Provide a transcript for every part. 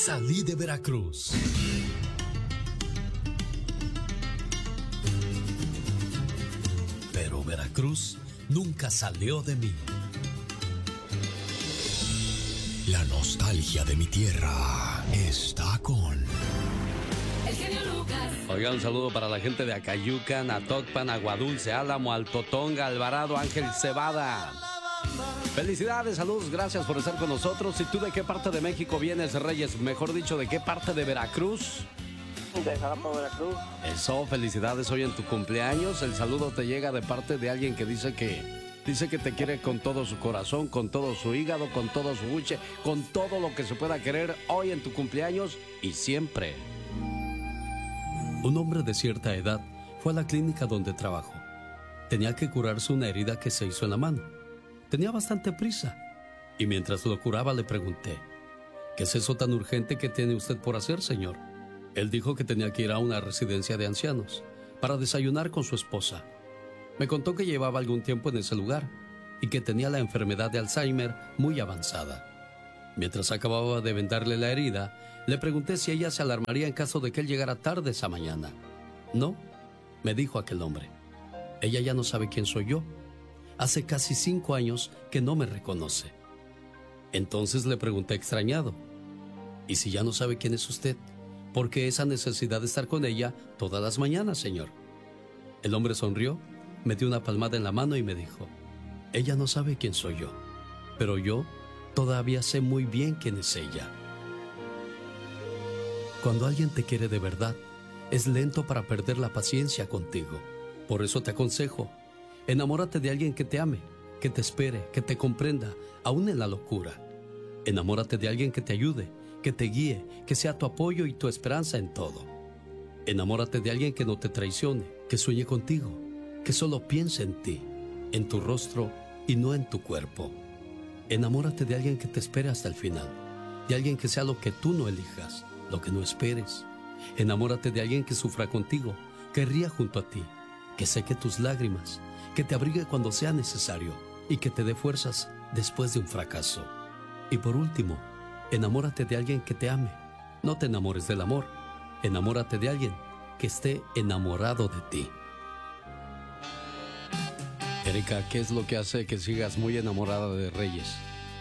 Salí de Veracruz. Pero Veracruz nunca salió de mí. La nostalgia de mi tierra está con El genio Lucas. Oiga, un saludo para la gente de Acayucan, Atocpan, Aguadulce, Álamo, Altotonga, Alvarado, Ángel Cebada. Felicidades, saludos, gracias por estar con nosotros. ¿Y tú de qué parte de México vienes, Reyes? Mejor dicho, ¿de qué parte de Veracruz? De Jalapa, Veracruz. Eso, felicidades hoy en tu cumpleaños. El saludo te llega de parte de alguien que dice que te quiere con todo su corazón, con todo su hígado, con todo su buche, con todo lo que se pueda querer hoy en tu cumpleaños y siempre. Un hombre de cierta edad fue a la clínica donde trabajó. Tenía que curarse una herida que se hizo en la mano. Tenía bastante prisa. Y mientras lo curaba le pregunté: ¿qué es eso tan urgente que tiene usted por hacer, señor? Él dijo que tenía que ir a una residencia de ancianos para desayunar con su esposa. Me contó que llevaba algún tiempo en ese lugar y que tenía la enfermedad de Alzheimer muy avanzada. Mientras acababa de vendarle la herida, le pregunté si ella se alarmaría en caso de que él llegara tarde esa mañana. No, me dijo aquel hombre. Ella ya no sabe quién soy yo. Hace casi 5 años que no me reconoce. Entonces le pregunté extrañado: ¿y si ya no sabe quién es usted? ¿Por qué esa necesidad de estar con ella todas las mañanas, señor? El hombre sonrió, me dio una palmada en la mano y me dijo: ella no sabe quién soy yo, pero yo todavía sé muy bien quién es ella. Cuando alguien te quiere de verdad, es lento para perder la paciencia contigo. Por eso te aconsejo: enamórate de alguien que te ame, que te espere, que te comprenda, aún en la locura. Enamórate de alguien que te ayude, que te guíe, que sea tu apoyo y tu esperanza en todo. Enamórate de alguien que no te traicione, que sueñe contigo, que solo piense en ti, en tu rostro y no en tu cuerpo. Enamórate de alguien que te espere hasta el final, de alguien que sea lo que tú no elijas, lo que no esperes. Enamórate de alguien que sufra contigo, que ría junto a ti, que seque tus lágrimas, que te abrigue cuando sea necesario y que te dé fuerzas después de un fracaso. Y por último, enamórate de alguien que te ame. No te enamores del amor, enamórate de alguien que esté enamorado de ti. Erika, ¿qué es lo que hace que sigas muy enamorada de Reyes?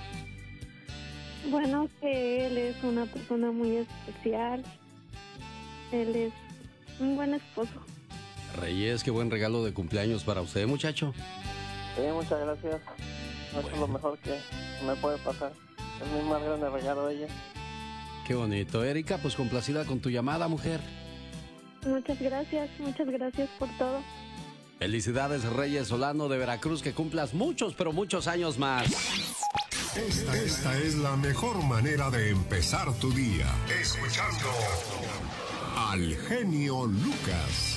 Bueno, que él es una persona muy especial. Él es un buen esposo. Reyes, qué buen regalo de cumpleaños para usted, muchacho. Sí, muchas gracias. Eso es lo mejor que me puede pasar. Es mi más grande regalo de ella. Qué bonito. Erika, pues complacida con tu llamada, mujer. Muchas gracias por todo. Felicidades, Reyes Solano de Veracruz, que cumplas muchos, pero muchos años más. Esta es la mejor manera de empezar tu día. Escuchando al genio Lucas.